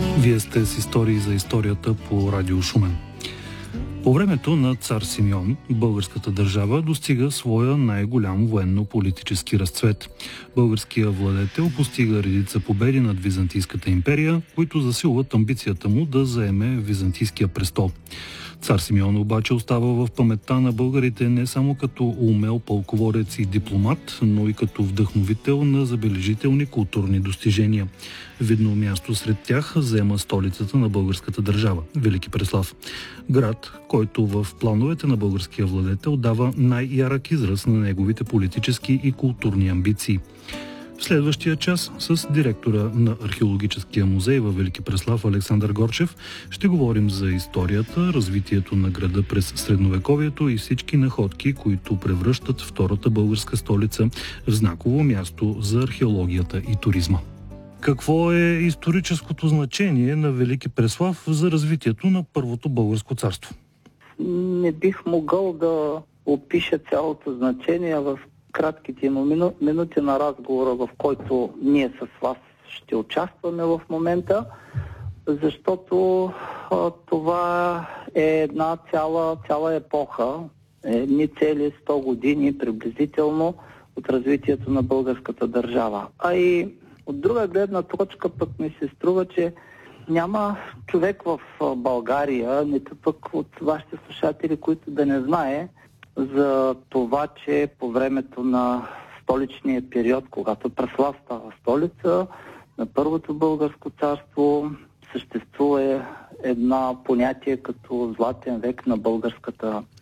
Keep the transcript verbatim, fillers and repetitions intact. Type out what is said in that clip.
Вие сте с истории за историята по Радио Шумен. По времето на цар Симеон, българската държава достига своя най-голям военно-политически разцвет. Българският владетел постига редица победи над Византийската империя, които засилват амбицията му да заеме Византийския престол. Цар Симеон обаче остава в паметта на българите не само като умел пълководец и дипломат, но и като вдъхновител на забележителни културни достижения. Видно място сред тях заема столицата на българската държава – Велики Преслав. Град, който в плановете на българския владетел дава най-ярък израз на неговите политически и културни амбиции. В следващия час с директора на Археологическия музей във Велики Преслав Александър Горчев ще говорим за историята, развитието на града през средновековието и всички находки, които превръщат втората българска столица в знаково място за археологията и туризма. Какво е историческото значение на Велики Преслав за развитието на Първото българско царство? Не бих могъл да опиша цялото значение в кратките мину, минути на разговора, в който ние с вас ще участваме в момента, защото а, това е една цяла, цяла епоха, едни цели сто години приблизително от развитието на българската държава. А и от друга гледна точка пък ми се струва, че няма човек в България, нито пък от вашите слушатели, които да не знае за това, че по времето на столичния период, когато Преслав става столица на Първото българско царство, съществува една понятие като златен век на българската